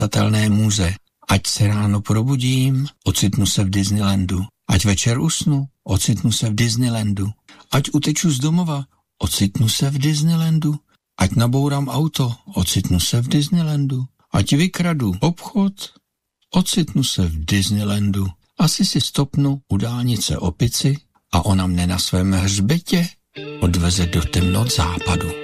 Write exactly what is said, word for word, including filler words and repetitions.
nezaplatitelné můze. Ať se ráno probudím, ocitnu se v Disneylandu. Ať večer usnu, ocitnu se v Disneylandu. Ať uteču z domova, ocitnu se v Disneylandu. Ať nabourám auto, ocitnu se v Disneylandu. Ať vykradu obchod, ocitnu se v Disneylandu. Asi si stopnu u dálnice opici a ona mne na svém hřbetě odveze do temnot západu.